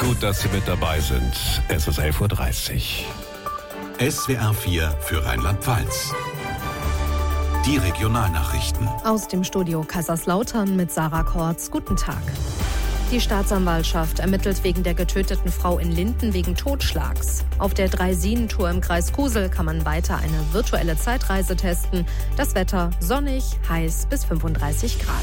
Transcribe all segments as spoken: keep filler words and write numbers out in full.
Gut, dass Sie mit dabei sind. Es ist elf Uhr dreißig. S W R vier für Rheinland-Pfalz. Die Regionalnachrichten. Aus dem Studio Kaiserslautern mit Sarah Kortz. Guten Tag. Die Staatsanwaltschaft ermittelt wegen der getöteten Frau in Linden wegen Totschlags. Auf der Draisinen-Tour im Kreis Kusel kann man weiter eine virtuelle Zeitreise testen. Das Wetter sonnig, heiß bis fünfunddreißig Grad.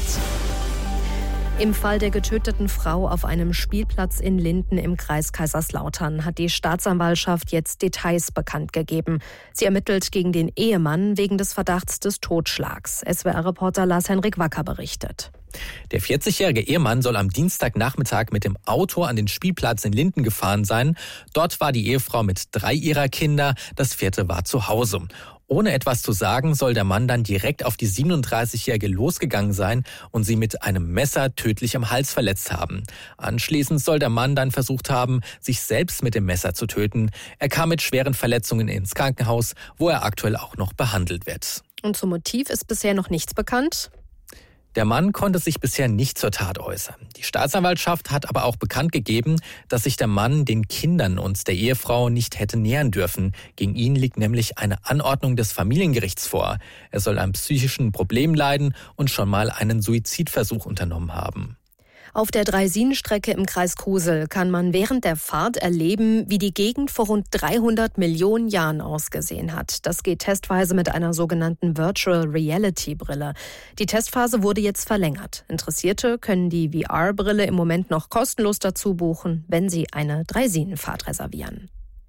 Im Fall der getöteten Frau auf einem Spielplatz in Linden im Kreis Kaiserslautern hat die Staatsanwaltschaft jetzt Details bekannt gegeben. Sie ermittelt gegen den Ehemann wegen des Verdachts des Totschlags. S W R-Reporter Lars-Henrik Wacker berichtet. Der vierzigjährige Ehemann soll am Dienstagnachmittag mit dem Auto an den Spielplatz in Linden gefahren sein. Dort war die Ehefrau mit drei ihrer Kinder, das vierte war zu Hause. Ohne etwas zu sagen, soll der Mann dann direkt auf die siebenunddreißigjährige losgegangen sein und sie mit einem Messer tödlich am Hals verletzt haben. Anschließend soll der Mann dann versucht haben, sich selbst mit dem Messer zu töten. Er kam mit schweren Verletzungen ins Krankenhaus, wo er aktuell auch noch behandelt wird. Und zum Motiv ist bisher noch nichts bekannt? Der Mann konnte sich bisher nicht zur Tat äußern. Die Staatsanwaltschaft hat aber auch bekannt gegeben, dass sich der Mann den Kindern und der Ehefrau nicht hätte nähern dürfen. Gegen ihn liegt nämlich eine Anordnung des Familiengerichts vor. Er soll an psychischen Problemen leiden und schon mal einen Suizidversuch unternommen haben. Auf der Draisinen-Strecke im Kreis Kusel kann man während der Fahrt erleben, wie die Gegend vor rund dreihundert Millionen Jahren ausgesehen hat. Das geht testweise mit einer sogenannten Virtual Reality Brille. Die Testphase wurde jetzt verlängert. Interessierte können die V R-Brille im Moment noch kostenlos dazu buchen, wenn sie eine Draisinen-Fahrt reservieren.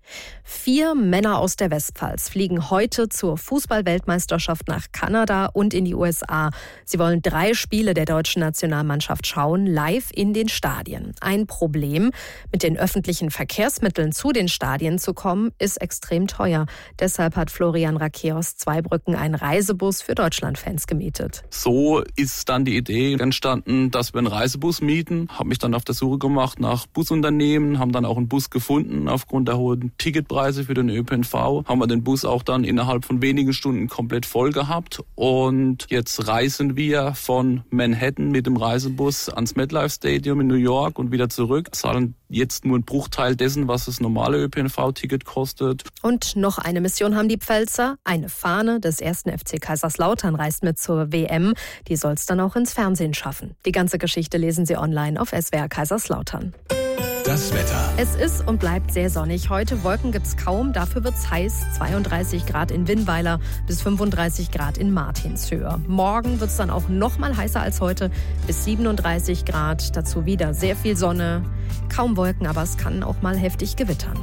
Vier Männer aus der Westpfalz fliegen heute zur Fußball-Weltmeisterschaft nach Kanada und in die U S A. Sie wollen drei Spiele der deutschen Nationalmannschaft schauen, live in den Stadien. Ein Problem: Mit den öffentlichen Verkehrsmitteln zu den Stadien zu kommen, ist extrem teuer. Deshalb hat Florian Raquet aus Zweibrücken einen Reisebus für Deutschland-Fans gemietet. So ist dann die Idee entstanden, dass wir einen Reisebus mieten. Habe mich dann auf der Suche gemacht nach Busunternehmen, haben dann auch einen Bus gefunden aufgrund der hohen Ticketpreise für den Ö P N V. Haben wir den Bus auch dann innerhalb von wenigen Stunden komplett voll gehabt. Und jetzt reisen wir von Manhattan mit dem Reisebus ans MetLife Stadium in New York und wieder zurück. Zahlen jetzt nur einen Bruchteil dessen, was das normale Ö P N V-Ticket kostet. Und noch eine Mission haben die Pfälzer. Eine Fahne des ersten F C Kaiserslautern reist mit zur W M. Die soll es dann auch ins Fernsehen schaffen. Die ganze Geschichte lesen Sie online auf S W R Kaiserslautern. Das Wetter. Es ist und bleibt sehr sonnig. Heute Wolken gibt's kaum, dafür wird's heiß. zweiunddreißig Grad in Winnweiler bis fünfunddreißig Grad in Martinshöhe. Morgen wird's dann auch noch mal heißer als heute, bis siebenunddreißig Grad. Dazu wieder sehr viel Sonne. Kaum Wolken, aber es kann auch mal heftig gewittern.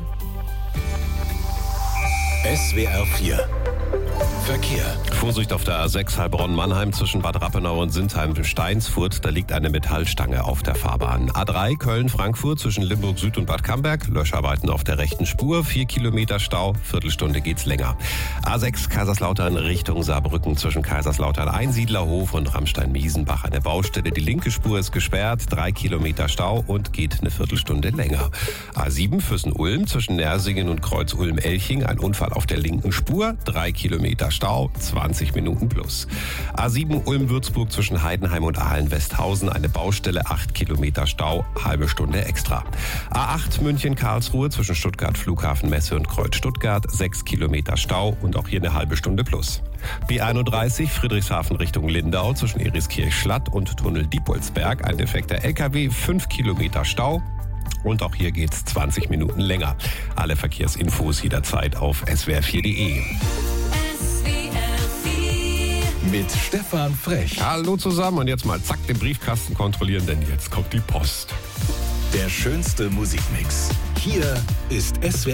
S W R vier. Verkehr. Vorsicht auf der A sechs Heilbronn-Mannheim zwischen Bad Rappenau und Sintheim-Steinsfurt. Da liegt eine Metallstange auf der Fahrbahn. A drei Köln-Frankfurt zwischen Limburg Süd und Bad Camberg. Löscharbeiten auf der rechten Spur. Vier Kilometer Stau. Viertelstunde geht's länger. A sechs Kaiserslautern Richtung Saarbrücken zwischen Kaiserslautern Einsiedlerhof und Ramstein-Miesenbach. Eine Baustelle. Die linke Spur ist gesperrt. Drei Kilometer Stau und geht eine Viertelstunde länger. A sieben Füssen-Ulm zwischen Nersingen und Kreuz-Ulm-Elching. Ein Unfall auf der linken Spur. Drei Kilometer Stau, zwanzig Minuten plus. A sieben Ulm-Würzburg zwischen Heidenheim und Ahlen-Westhausen, eine Baustelle, acht Kilometer Stau, halbe Stunde extra. A acht München-Karlsruhe zwischen Stuttgart Flughafen Messe und Kreuz Stuttgart, sechs Kilometer Stau und auch hier eine halbe Stunde plus. B einunddreißig Friedrichshafen Richtung Lindau zwischen Eriskirch-Schlatt und Tunnel Diepolsberg, ein defekter L K W, fünf Kilometer Stau. Und auch hier geht's zwanzig Minuten länger. Alle Verkehrsinfos jederzeit auf S W R vier punkt de. Mit Stefan Frech. Hallo zusammen und jetzt mal zack den Briefkasten kontrollieren, denn jetzt kommt die Post. Der schönste Musikmix. Hier ist S W R